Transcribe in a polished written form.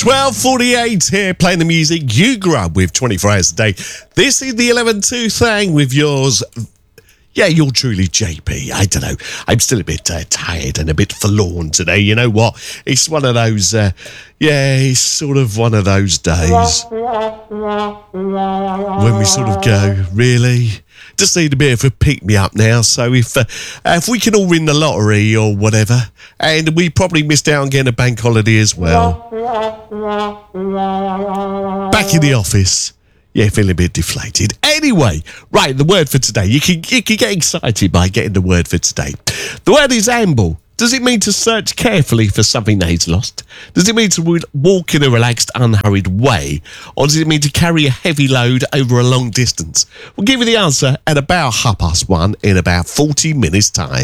12:48 here, playing the music you grew up with 24 hours a day. This is the 11-2 thing with yours. Yeah, you're truly JP. I don't know. I'm still a bit tired and a bit forlorn today. You know what? It's one of those, it's sort of one of those days when we sort of go, really? Just need a bit of a pick-me-up now. So if we can all win the lottery or whatever, and we probably missed out on getting a bank holiday as well. Back in the office. Yeah, feeling a bit deflated. Anyway, right, the word for today. You can get excited by getting the word for today. The word is amble. Does it mean to search carefully for something that is lost? Does it mean to walk in a relaxed, unhurried way? Or does it mean to carry a heavy load over a long distance? We'll give you the answer at about 1:30 in about 40 minutes' time.